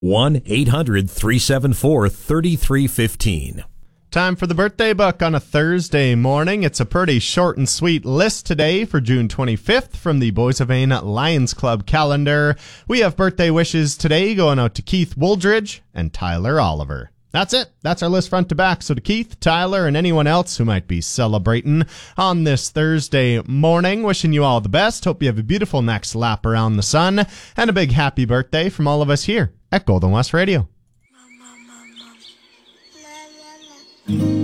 1-800-374-3315. Time for the birthday book on a Thursday morning. It's a pretty short and sweet list today for June 25th from the Boissevain Lions Club calendar. We have birthday wishes today going out to Keith Wooldridge and Tyler Oliver. That's it. That's our list front to back. So to Keith, Tyler, and anyone else who might be celebrating on this Thursday morning, wishing you all the best. Hope you have a beautiful next lap around the sun. And a big happy birthday from all of us here at Golden West Radio. Mom.